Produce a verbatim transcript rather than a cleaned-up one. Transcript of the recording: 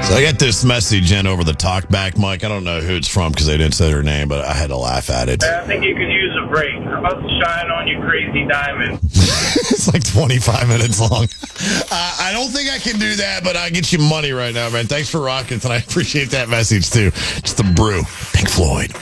So I got this message in over the talkback mic. I don't know who it's from because they didn't say their name, but I had to laugh at it. I think you could use a break. I'm about to shine on you, crazy diamond. It's like twenty-five minutes long. Uh, I don't think I can do that, but I'll get you money right now, man. Thanks for rocking, and I appreciate that message, too. Just a brew. Pink Floyd.